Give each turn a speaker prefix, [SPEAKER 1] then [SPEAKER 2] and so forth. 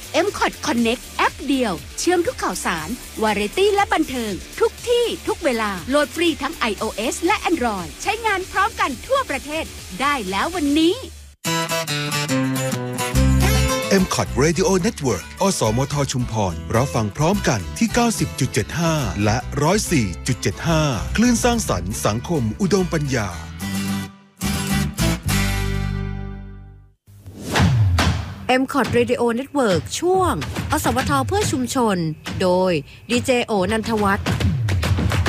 [SPEAKER 1] M-Cot Connect แอปเดียวเชื่อมทุกข่าวสารวาไรตี้และบันเทิงทุกที่ทุกเวลาโหลดฟรีทั้ง iOS และ Android ใช้งานพร้อมกันทั่วประเทศได้แล้ววันนี้
[SPEAKER 2] M-Cot Radio Network อสมทชุมพรรับฟังพร้อมกันที่ 90.75 และ 104.75 คลื่นสร้างสรรค์สังคมอุดมปัญญา
[SPEAKER 3] M-Cot Radio Network ช่วงอสมทเพื่อชุมชนโดยดีเจโอนันทวัฒน์